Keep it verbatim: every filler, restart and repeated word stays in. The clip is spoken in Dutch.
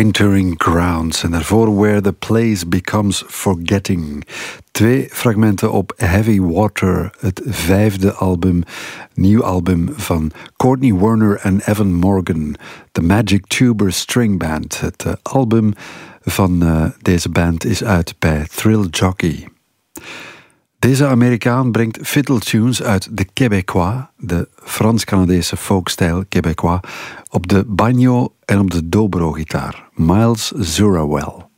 Wintering Grounds en daarvoor Where the Place Becomes Forgetting. Twee fragmenten op Heavy Water, het vijfde album, nieuw album van Courtney Werner en Evan Morgan, de Magic Tuber String Band. Het uh, album van uh, deze band is uit bij Thrill Jockey. Deze Amerikaan brengt fiddle tunes uit de Québécois, de Frans-Canadese folkstijl Québécois, op de banjo en op de dobro-gitaar. Miles Zurawell.